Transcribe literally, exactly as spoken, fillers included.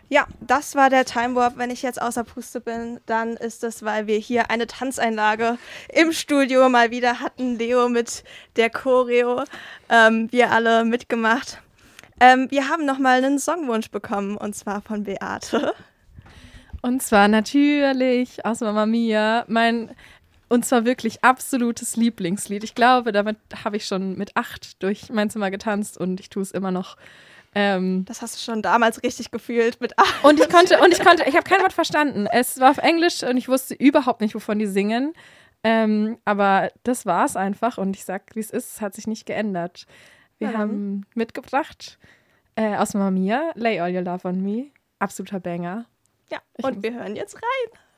Ja, das war der Time Warp. Wenn ich jetzt außer Puste bin, dann ist es, weil wir hier eine Tanzeinlage im Studio mal wieder hatten. Leo mit der Choreo, ähm, wir alle mitgemacht. Ähm, wir haben nochmal einen Songwunsch bekommen, und zwar von Beate. Und zwar natürlich aus Mamma Mia, mein, und zwar wirklich absolutes Lieblingslied. Ich glaube, damit habe ich schon mit acht durch mein Zimmer getanzt und ich tue es immer noch. Ähm, Das hast du schon damals richtig gefühlt mit acht. und ich konnte, und ich konnte, ich habe kein Wort verstanden. Es war auf Englisch und ich wusste überhaupt nicht, wovon die singen. Ähm, aber das war es einfach und ich sag, wie es ist, es hat sich nicht geändert. Wir Ja. haben mitgebracht äh, aus Mamma Mia, Lay All Your Love on Me, absoluter Banger. Ja, Ich und muss- wir hören jetzt rein.